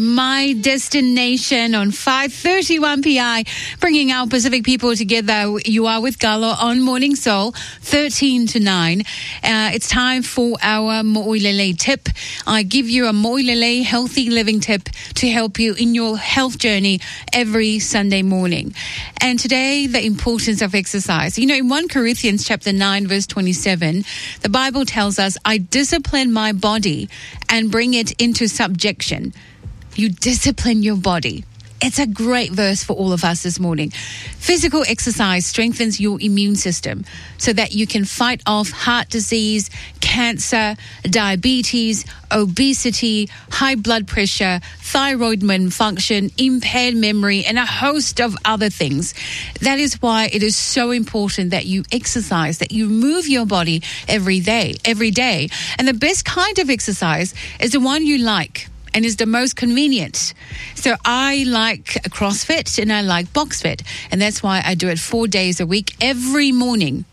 My destination on 5:31 PI, bringing our Pacific people together. You are with Galo on Morning Soul, 13 to 9. It's time for our Mo'olele tip. I give you a Mo'olele healthy living tip to help you in your health journey every Sunday morning. And today, the importance of exercise. You know, in 1 Corinthians chapter 9, verse 27, the Bible tells us, I discipline my body and bring it into subjection. You discipline your body. It's a great verse for all of us this morning. Physical exercise strengthens your immune system so that you can fight off heart disease, cancer, diabetes, obesity, high blood pressure, thyroid malfunction, impaired memory, and a host of other things. That is why it is so important that you exercise, that you move your body every day. And the best kind of exercise is the one you like and is the most convenient. So I like CrossFit and I like BoxFit. And that's why I do it 4 days a week, every morning.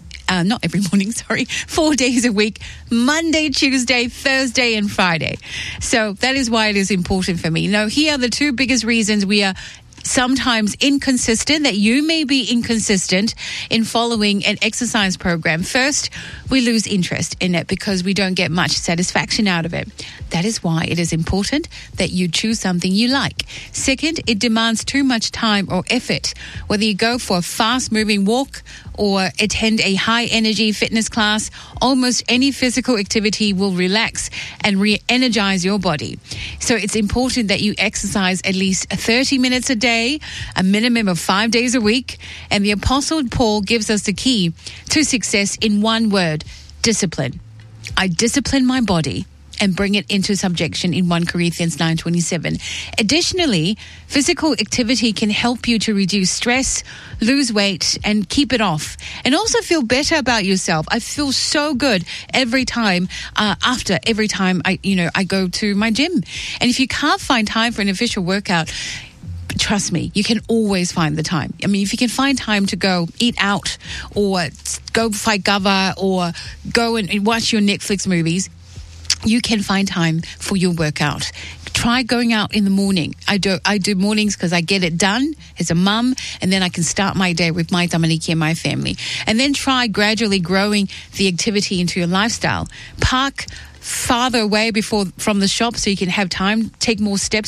4 days a week, Monday, Tuesday, Thursday, and Friday. So that is why it is important for me. Now, here are the two biggest reasons we are sometimes inconsistent, that you may be inconsistent in following an exercise program. First, we lose interest in it because we don't get much satisfaction out of it. That is why it is important that you choose something you like. Second, it demands too much time or effort. Whether you go for a fast-moving walk or attend a high-energy fitness class, almost any physical activity will relax and re-energize your body. So it's important that you exercise at least 30 minutes a day, a minimum of 5 days a week. And the Apostle Paul gives us the key to success in one word: discipline. I discipline my body and bring it into subjection in 1 Corinthians 9:27. Additionally, physical activity can help you to reduce stress, lose weight, and keep it off. And also feel better about yourself. I feel so good every time I go to my gym. And if you can't find time for an official workout, trust me, you can always find the time. I mean, if you can find time to go eat out or go fight gava or go and watch your Netflix movies, you can find time for your workout. Try going out in the morning. I do mornings because I get it done as a mum, and then I can start my day with my tamaliki and my family. And then try gradually growing the activity into your lifestyle. Park farther away from the shop so you can have time, take more steps